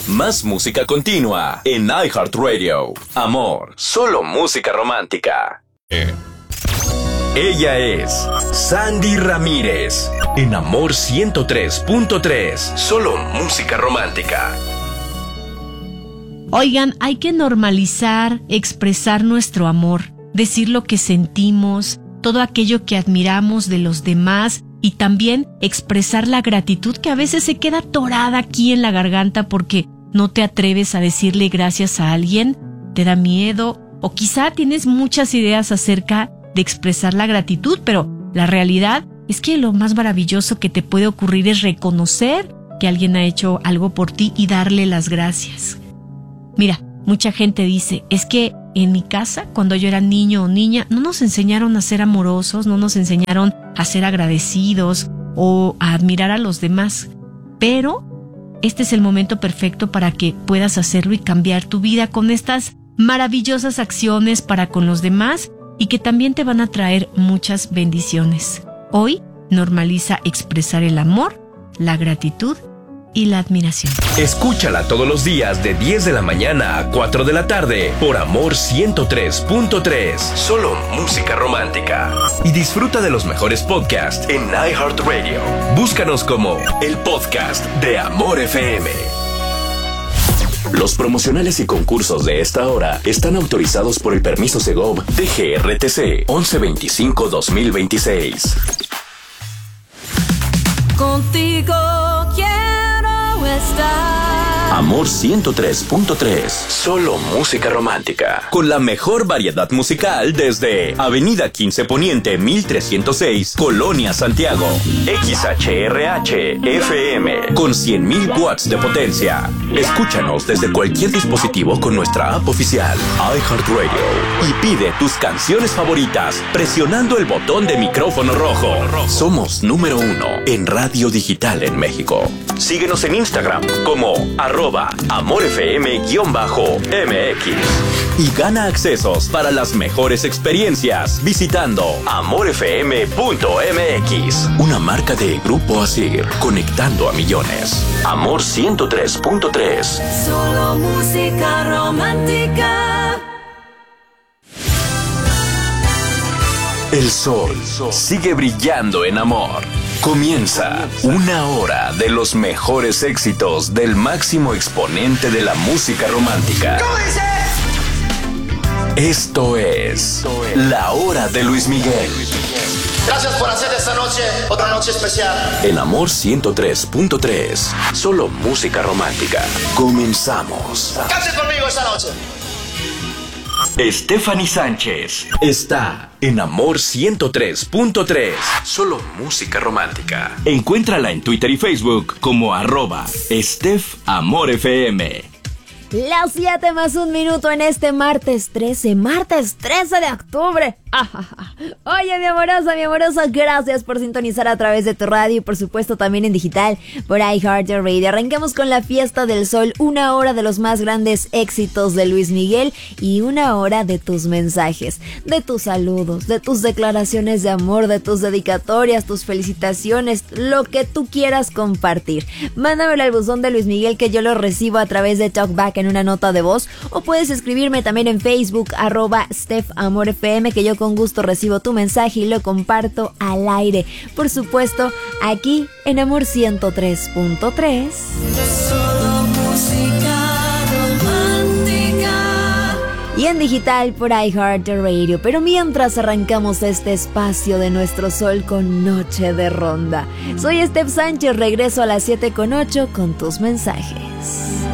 Más música continua en iHeartRadio. Amor, solo música romántica. Ella es Sandy Ramírez. En Amor 103.3. Solo música romántica. Oigan, hay que normalizar, expresar nuestro amor, decir lo que sentimos, todo aquello que admiramos de los demás y también expresar la gratitud que a veces se queda atorada aquí en la garganta porque no te atreves a decirle gracias a alguien, te da miedo o quizá tienes muchas ideas acerca de expresar la gratitud, pero la realidad es que lo más maravilloso que te puede ocurrir es reconocer que alguien ha hecho algo por ti y darle las gracias. Mira, mucha gente dice, es que en mi casa, cuando yo era niño o niña, no nos enseñaron a ser amorosos, no nos enseñaron a ser agradecidos o a admirar a los demás. Pero este es el momento perfecto para que puedas hacerlo y cambiar tu vida con estas maravillosas acciones para con los demás y que también te van a traer muchas bendiciones. Hoy normaliza expresar el amor, la gratitud y la admiración. Escúchala todos los días de 10 de la mañana a 4 de la tarde por Amor 103.3. Solo música romántica. Y disfruta de los mejores podcasts en iHeartRadio. Búscanos como el podcast de Amor FM. Los promocionales y concursos de esta hora están autorizados por el permiso Segov DGRTC 1125-2026. Contigo quiero estar. Amor 103.3. Solo música romántica. Con la mejor variedad musical desde Avenida 15 Poniente 1306, Colonia Santiago. XHRH FM con 100.000 watts de potencia. Escúchanos desde cualquier dispositivo con nuestra app oficial iHeartRadio y pide tus canciones favoritas presionando el botón de micrófono rojo. Somos número 1 en radio digital en México. Síguenos en Instagram como @AmorFM_MX y gana accesos para las mejores experiencias visitando amorfm.mx, una marca de Grupo Asir, conectando a millones. Amor 103.3. Solo música romántica. El sol sigue brillando en Amor. Comienza una hora de los mejores éxitos del máximo exponente de la música romántica. ¿Cómo dice? Esto es La Hora de Luis Miguel. Gracias por hacer de esta noche otra noche especial. En Amor 103.3. Solo música romántica. Comenzamos. Cante conmigo esta noche. Stephanie Sánchez está en Amor 103.3. Solo música romántica. Encuéntrala en Twitter y Facebook como @StephAmorFM. Las 7 más un minuto en este martes 13 de octubre. Oye, mi amorosa, gracias por sintonizar a través de tu radio y por supuesto también en digital por iHeartRadio. Arranquemos con la Fiesta del Sol, una hora de los más grandes éxitos de Luis Miguel y una hora de tus mensajes, de tus saludos, de tus declaraciones de amor, de tus dedicatorias, tus felicitaciones, lo que tú quieras compartir. Mándamelo al buzón de Luis Miguel que yo lo recibo a través de TalkBack en una nota de voz o puedes escribirme también en Facebook @StephAmorFM que yo con gusto recibo tu mensaje y lo comparto al aire. Por supuesto, aquí en Amor 103.3. Solo música romántica. Y en digital por iHeartRadio. Pero mientras arrancamos este espacio de nuestro sol con Noche de Ronda. Soy Steph Sánchez, regreso a las 7:08 con tus mensajes.